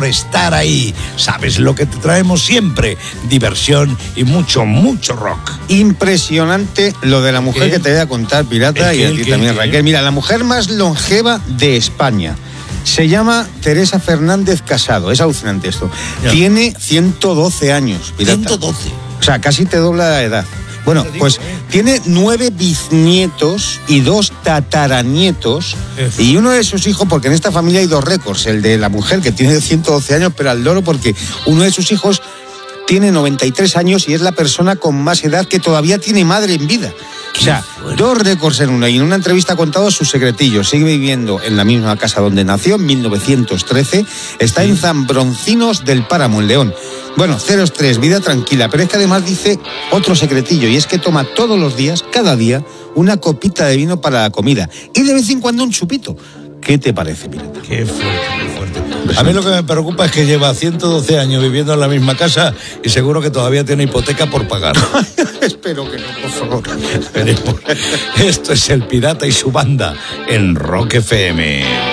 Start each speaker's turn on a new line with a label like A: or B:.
A: por estar ahí. Sabes lo que te traemos siempre, diversión y mucho, mucho rock.
B: Impresionante lo de la mujer que te voy a contar, Pirata, y a ti también, Raquel. Mira, la mujer más longeva de España se llama Teresa Fernández Casado. Es alucinante esto.
A: Ya.
B: Tiene 112 años, Pirata.
A: 112.
B: O sea, casi te dobla la edad. Bueno, pues tiene 9 bisnietos y 2 tataranietos. Y uno de sus hijos, porque en esta familia hay 2 récords. El de la mujer, que tiene 112 años, pero al loro, porque uno de sus hijos tiene 93 años y es la persona con más edad que todavía tiene madre en vida. O sea, 2 récords en uno. Y en una entrevista ha contado sus secretillos. Sigue viviendo en la misma casa donde nació, en 1913. Está en Zambroncinos del Páramo, en León. Bueno, 0 estrés, vida tranquila. Pero es que además dice otro secretillo. Y es que toma todos los días, cada día, una copita de vino para la comida. Y de vez en cuando un chupito. ¿Qué te parece, Pirata?
A: Qué fuerte, qué fuerte. A mí lo que me preocupa es que lleva 112 años viviendo en la misma casa y seguro que todavía tiene hipoteca por pagar.
B: Espero que no, por favor.
A: Esperemos. Esto es El Pirata y su banda en Rock FM.